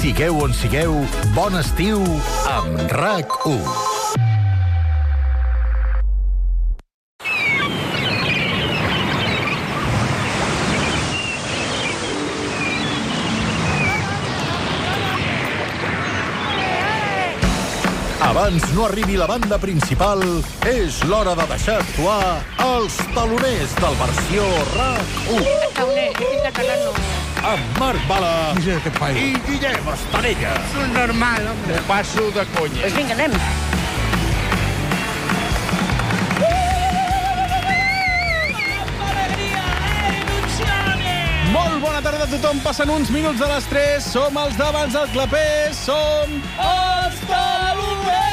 Sigueu on sigueu, bon estiu amb RAC1. Abans no arribi la banda principal, és l'hora de deixar actuar els taloners del versió RAC1. Amb Marc Bala i Guillem Estarella. És normal, hombre. Passo de conya. Pues vinga, anem. Molt bona tarda a tothom, passen uns minuts de les 3, som els d'abans del claper, som els taloners!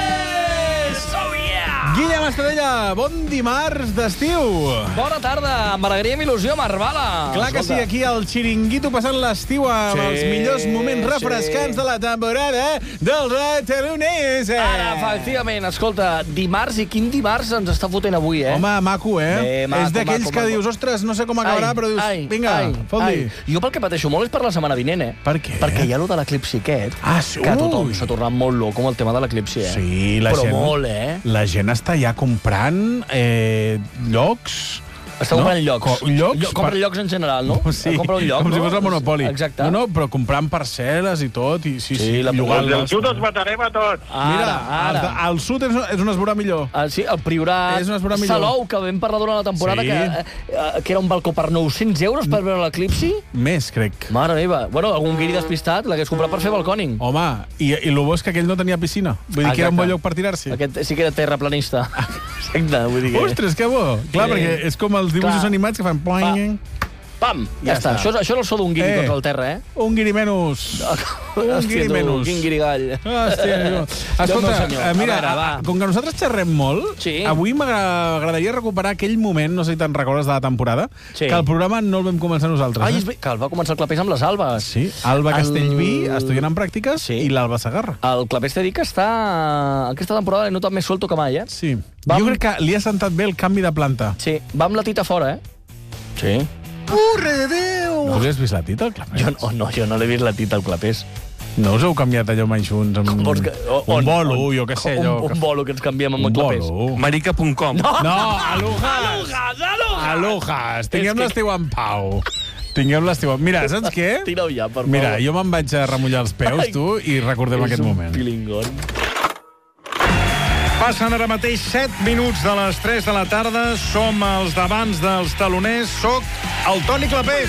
Guillem Estadella, bon dimarts d'estiu. Bona tarda, amb alegria i il·lusió, Marbala. Clar que sí, aquí al Xiringuito passant l'estiu amb els millors moments refrescants de la temporada dels taloners. Ara, efectivament, escolta, dimarts, i quin dimarts ens està fotent avui, Home, maco, maco, és d'aquells maco, que maco. dius, ostres, no sé com acabarà, però dius, vinga, fot-li. Jo pel que pateixo molt és per la setmana vinent, Per què? Perquè hi ha lo de l'eclipsi aquest, sí, que tothom s'ha tornat molt loco amb el tema de l'eclipsi, Sí, la però gent... molt, La gent està ja comprant llocs... Està comprant llocs. Llocs? Compra llocs en general, no? Sí, Compra un lloc, com si fos el Monopoli. Exacte. No, però comprant parcel·les i tot. I, sí, la llogant-les. Del sud els matarem a tots. Mira, al sud és on es veurà millor. Sí, el Priorat, És on es veurà millor. Salou, que vam parlar durant la temporada, Sí. que era un balcó per 900 euros per veure l'eclipsi. Més, crec. Mare meva. Bueno, algun guiri despistat l'hagués comprat per fer balcòning. Home, i el bo és que aquell no tenia piscina. Vull dir que era un bon lloc per tirar-s'hi. Aquest sí que era terraplanista. Exacte, vull dir que... Ostres, que bo. Clar, perquè és com els dibuixos animats que fan poing. Pam! Ja està. Això és el so d'un guiri contra el terra, Un guiri menys. Un guiri menys. Quin guirigall. Hòstia, escolta, mira, com que nosaltres xerrem molt, Sí. avui m'agradaria recuperar aquell moment, no sé si te'n recordes de la temporada, Sí. que el programa no el vam començar nosaltres. Ai, és que el va començar el Clapés amb les Albes. Sí, Alba Castellví, estudiant en pràctiques, i l'Alba Segarra. El Clapés t'he dit que està... Aquesta temporada l'he notat més suelto que mai, Sí. Jo crec que li ha sentat bé el canvi de planta. Sí, va amb la tita fora, Sí. Urre de Déu! No has vist la tita, el Clapés? Jo no l'he vist la tita al Clapés. No us heu canviat allò mai junts? Amb... Un bolo, jo què sé. Un bolo que ens canviem amb el Clapés. Marica.com. No, Alujas. Tinguem l'estiu en pau. Tinguem l'estiu en... Mira, saps què? Tira-ho ja, per favor. Mira, jo me'n vaig a remullar els peus, tu, i recordem aquest moment. És un pilingon. Passen ara mateix 7 minuts de les 3 de la tarda. Som els d'abans dels taloners. Soc el Toni Clapés.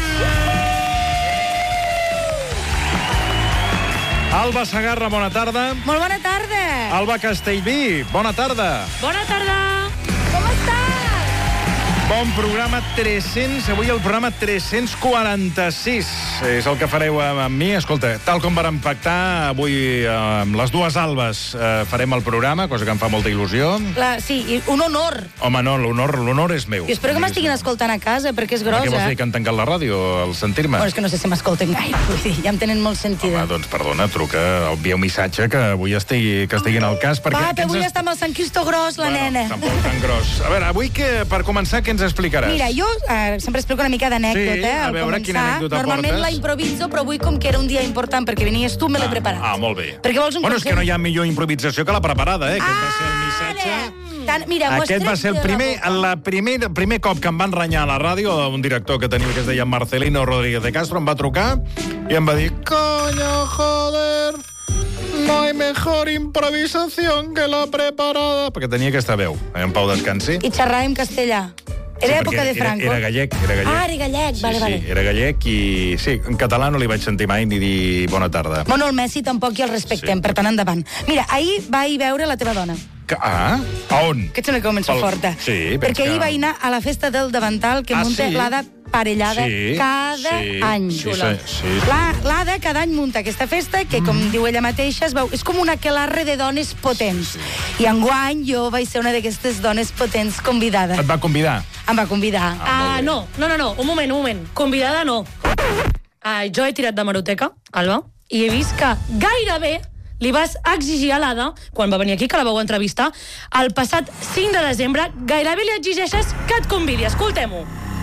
Alba Segarra, bona tarda. Molt bona tarda. Alba Castellví, bona tarda. Bona tarda. Com estàs? Bon programa 300, avui el programa 346. És el que fareu amb mi. Escolta, tal com vàrem pactar, avui amb les dues Albes farem el programa, cosa que em fa molta il·lusió. Sí, i un honor. Home, no, l'honor és meu. I espero que m'estiguin escoltant a casa, perquè és Per què vols grosa. dir que han tancat la ràdio, al sentir-me? Bueno, és que no sé si m'escolten gaire, vull dir, ja em tenen molt sentida. Home, doncs perdona, truca, envia un missatge que avui estiguin al cas. Va, que avui està amb el Sant Cristo Gros, la nena. Tampoc tan gros. A veure, avui, per començar, què ens explicaràs? Mira, jo sempre explico una mica d'anècdota, Sí, a al veure, quina començar. anècdota Normalment portes? la improviso, però avui, com que era un dia important perquè venies tu, me l'he preparat. Molt bé. Perquè vols un Bueno, és consell? que no hi ha millor improvisació que la preparada, Aquest va ser el missatge. Mira, Aquest va ser el primer cop que em van renyar a la ràdio, un director que tenia que es deia Marcelino Rodríguez de Castro, em va trucar i em va dir: Coño, joder, no hay mejor improvisación que la preparada. Perquè tenia aquesta veu, en Pau Descansi. I xerrava en castellà. Era època de Franco. Era gallec. Ah, era gallec, vale. Sí, era gallec i... Sí, en català no li vaig sentir mai ni dir bona tarda. Bueno, el Messi tampoc i el respectem, per tant, endavant. Mira, ahir vaig veure la teva dona. A on? Que ets una comença forta. Sí, perquè ahir vaig anar a la festa del davantal que munta l'Ada Parellada cada any. Sí. L'Ada cada any munta aquesta festa que, com diu ella mateixa, es veu, és com un aquelarre de dones potents. I enguany jo vaig ser una d'aquestes dones potents convidada. Et va convidar? Em va convidar. No, un moment. Convidada no. Jo he tirat de meroteca, Alba, i he vist que gairebé li vas exigir a l'Ada, quan va venir aquí, que la vau entrevistar, el passat 5 de desembre, gairebé li exigeixes que et convidi. Escoltem-ho.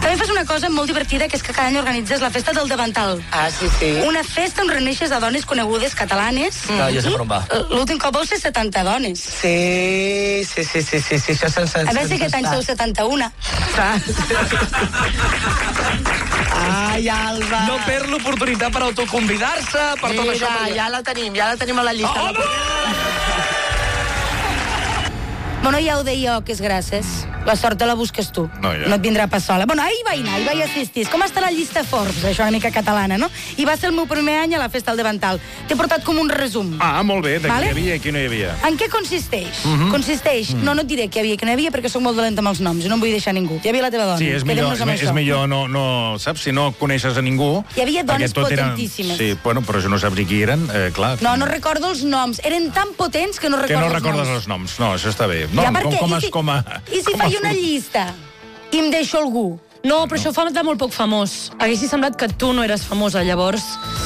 També fas una cosa molt divertida, que és que cada any organitzes la festa del davantal. Ah, sí, sí. Una festa on reuneixes a dones conegudes catalanes. Ja sé per on va. L'últim cop vau ser 70 dones. Sí, això A veure si aquest any sou 71. Ai, Alba. No perd l'oportunitat per autoconvidar-se, per tot això. Mira, ja la tenim a la llista. Bueno, ja ho deia jo, que és gràcies. La sort te la busques tu. No, ja. No et vindrà pas sola. Bueno, ahir vaig anar, ahir vaig assistir. Com està la llista Forbes? Això una mica catalana, no? I va ser el meu primer any a la festa del davantal. T'he portat com un resum. Ah, molt bé, de Vale? qui hi havia i qui no hi havia. En què consisteix? Consisteix, no et diré què hi havia i què no hi havia, perquè sóc molt dolenta amb els noms i no em vull deixar ningú. Hi havia la teva dona. Sí, és millor no, saps, si no coneixes a ningú... Hi havia dones perquè tot potentíssimes. Sí, bueno, però si no saps qui eren, clar... No recordo els noms. Eren tan potents que no Que recordo no recordes els els noms. No, això està bé. No, Ja, perquè, I si com faig una llista i em deixo algú? No, però això fa de molt poc famós. Haguessis semblat que tu no eres famosa, llavors...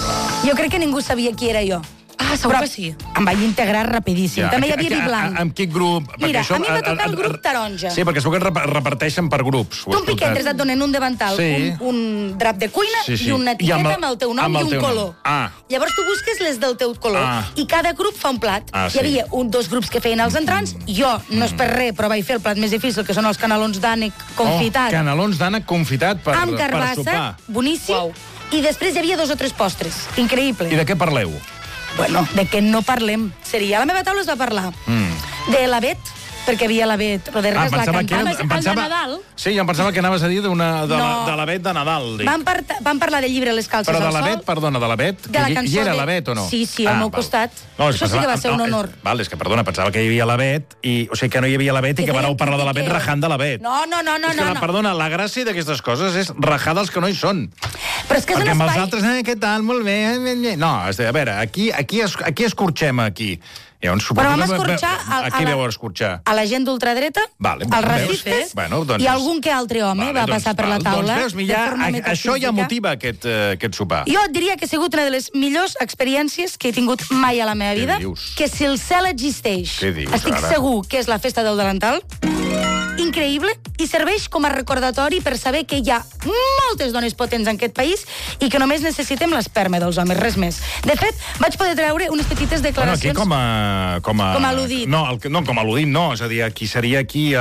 Jo crec que ningú sabia qui era jo. Ah, segur que sí. Em vaig integrar rapidíssim. Ja, També hi havia Vi Blanc. Amb quin grup? Mira, a mi va tocar el grup taronja. Sí, perquè segur que reparteixen per grups. Tu un piquetes et donen un davantal, Sí. un drap de cuina i una etiqueta amb el teu nom i un color. Ah. Llavors tu busques les del teu color. I cada grup fa un plat. Hi havia dos grups que feien els entrants. Jo, no és per res, però vaig fer el plat més difícil, que són els canelons d'ànec confitat. Canelons d'ànec confitat per amb sopar. carbassa, boníssim. I després hi havia 2 o 3 postres. Increïble. I de què parleu? Bueno, de què no parlem. Seria, a la meva taula es va parlar de l'Avet, perquè hi havia l'Avet Rodergas, la cantant. El de Nadal? Sí, jo em pensava que anaves a dir de l'Avet de Nadal. Vam parlar del llibre Les calces però al de l'Avet, sol. perdona, de l'Avet? De la cançó hi era de- l'Avet o no? Sí, al meu costat. No, Això sí que va ser un honor. Val, és que, perdona, pensava que hi havia l'Avet, o sigui, que no hi havia l'Avet i que vareu parlar de l'Avet rajant de l'Avet. No. És que, perdona, la gràcia d'aquestes coses és rajar dels que no hi són. Però és que és Perquè un amb els espai... altres, què tal, molt bé... No, a veure, aquí escorxem, aquí. Llavors, Però vam escorxar a qui vau escorxar? a la gent d'ultradreta, Vale, als veus? racistes Bueno, doncs- i algun que altre home va passar per la taula. Doncs veus, de forma això ja metafísica. motiva aquest sopar. Jo et diria que ha sigut una de les millors experiències que he tingut mai a la meva vida, dius? que si el cel existeix, Què dius, estic ara? segur que és la festa del davantal, increïble, i serveix com a recordatori per saber que hi ha moltes dones potents en aquest país i que només necessitem l'esperma dels homes, res més. De fet, vaig poder treure unes petites declaracions... Bueno, aquí com a al·ludit. No, com a al·ludit no, és a dir, aquí seria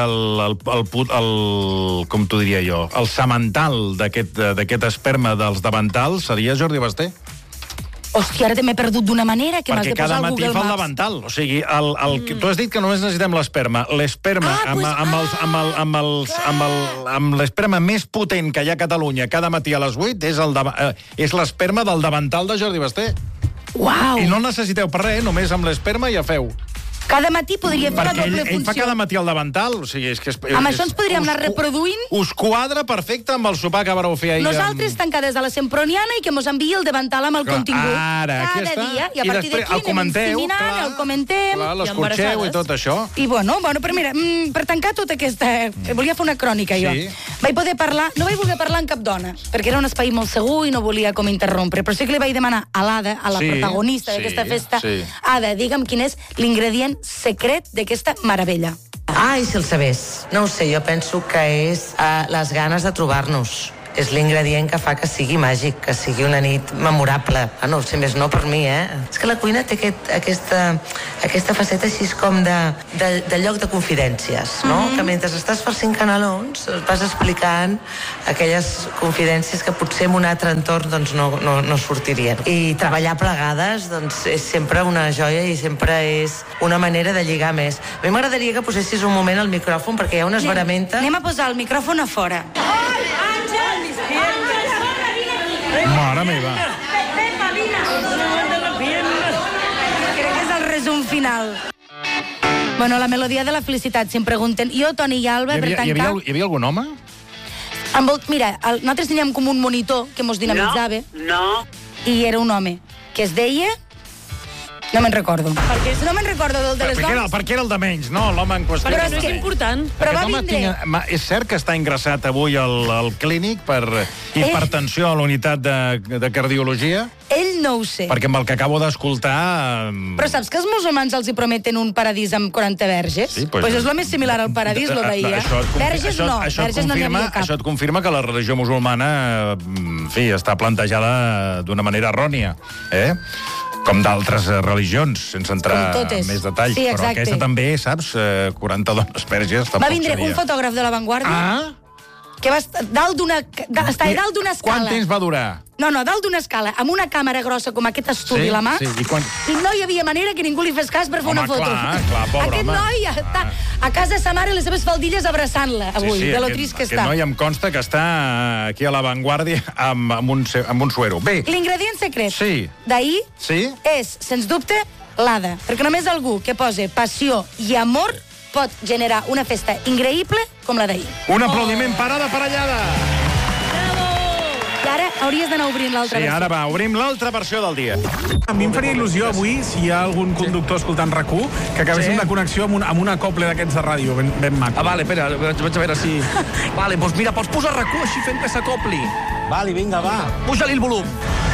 com t'ho diria jo, el semental d'aquest esperma dels davantals seria Jordi Basté. Hòstia, ara m'he perdut d'una manera que m'has de Perquè posar cada al matí Google fa el Maps. davantal. O sigui, tu has dit que només necessitem l'esperma. L'esperma, amb l'esperma més potent que hi ha a Catalunya cada matí a les 8 és l'esperma del davantal de Jordi Basté. Uau! I no necessiteu per res, només amb l'esperma ja feu. Cada matí podria fer la Perquè doble ell funció. fa cada matí al davantal, o sigui, és que... Amb això ens podríem anar reproduint. Us quadra perfecte amb el sopar que vareu fer ahir. Nosaltres tancades a la Semproniana i que mos enviï el davantal amb el contingut. Ara, aquí cada està. dia. I a partir després d'aquí anem inseminant, el comentem. Clar, l'escorxeu i tot això. I bueno, però mira, per tancar tota aquesta... Volia fer una crònica, jo. Sí. Vaig poder parlar... No vaig voler parlar amb cap dona, perquè era un espai molt segur i no volia com interrompre, però sí que li vaig demanar a l'Ada, a la protagonista d'aquesta festa, Ada, digue'm quin és l'ingredient secret d'aquesta meravella. Ai, si el sabés. No ho sé, jo penso que és les ganes de trobar-nos. És l'ingredient que fa que sigui màgic, que sigui una nit memorable. No sé més no per mi, És que la cuina té aquesta faceta així com de lloc de confidències, no? Que mentre estàs farcint canelons vas explicant aquelles confidències que potser en un altre entorn doncs, no sortirien. I treballar plegades doncs, és sempre una joia i sempre és una manera de lligar més. A mi m'agradaria que posessis un moment al micròfon perquè hi ha una esveramenta... Anem a posar el micròfon a fora. Mare meva. Crec que és el resum final. Bueno, la melodia de la felicitat, si em pregunten. Jo, Toni i Alba, per tancar... Hi havia algun home? Mira, nosaltres teníem com un monitor que mos dinamitzava. No. I era un home que es deia... No me'n recordo. No me'n recordo del de les dones. Perquè era el de menys, no? L'home en qüestió. Però no és important. Però va Aquest home vindre... és cert que està ingressat avui al clínic per hipertensió a la unitat de cardiologia? Ell No ho sé. Perquè amb el que acabo d'escoltar... Però saps que els musulmans els hi prometen un paradís amb 40 verges? Sí, pues és el més similar al paradís, lo d'ahir. Verges no, verges no n'hi havia cap. Això et confirma que la religió musulmana, en fi, està plantejada d'una manera errònia, com d'altres religions, sense entrar en més detalls. Sí, però aquesta també, saps, 40 dones verges... Va vindre un fotògraf de La Vanguardia que va estar dalt d'una escala. Quant temps va durar? No, dalt d'una escala, amb una càmera grossa com aquest estudi a la mà, i no hi havia manera que ningú li fes cas per fer una foto. Clar, pobre aquest noi està a casa sa mare i les seves faldilles abraçant-la avui, de lo trist que està. Aquest noi em consta que està aquí a La Vanguardia amb un suero. Bé. L'ingredient secret d'ahir és, sens dubte, l'Ada. Perquè només algú que posa passió i amor pot generar una festa increïble com la d'ahir. Un aplaudiment per Ada Parellada. I ara hauries d'anar obrint l'altra versió. Sí, ara va, obrim l'altra versió del dia. A mi em faria il·lusió avui, si hi ha algun conductor escoltant RAC1, que acabéssim la connexió amb un acople d'aquests de ràdio, ben maco. Vale, espera, vaig a veure si... Vale, doncs mira, pots posar RAC1 així fent que s'acopli. Vale, vinga, va. Puja-li el volum.